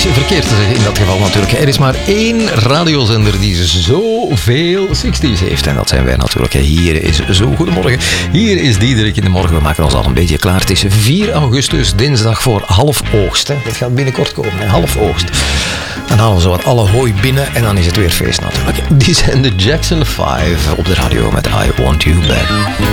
verkeerd te zeggen in dat geval natuurlijk. Er is maar één radiozender die zoveel 60's heeft. En dat zijn wij natuurlijk. Hier is Zo Goedemorgen. Hier is Diederik in de morgen. We maken ons al een beetje klaar. Het is 4 augustus, dinsdag voor halfoogst. Dat gaat binnenkort komen, hè? Halfoogst. Dan halen we zo wat alle hooi binnen en dan is het weer feest natuurlijk. Die zijn de Jackson 5 op de radio met I Want You Back.